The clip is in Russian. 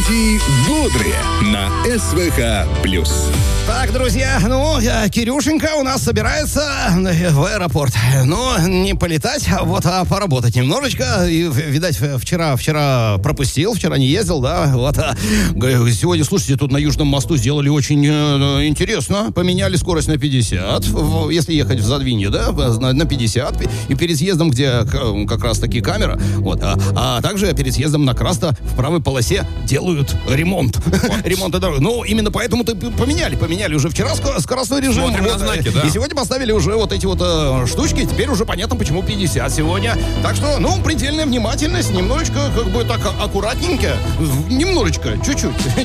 Будни бодрые на СВХ+. Так, друзья, Кирюшенька у нас собирается в аэропорт. Но не полетать, а поработать немножечко. И, видать, вчера пропустил, вчера не ездил, да. Сегодня, слушайте, тут на Южном мосту сделали очень интересно. Поменяли скорость на 50, если ехать в Задвинье, да, на 50. И перед съездом, где как раз-таки камера, а также перед съездом на Красно в правой полосе делают ремонт. Ремонт дороги. Именно поэтому-то поменяли уже вчера скоростной режим. Смотрим на знаки, да. И сегодня поставили уже вот эти штучки. Теперь уже понятно, почему 50 сегодня. Так что, предельная внимательность, немножечко, так аккуратненько. Немножечко, чуть-чуть.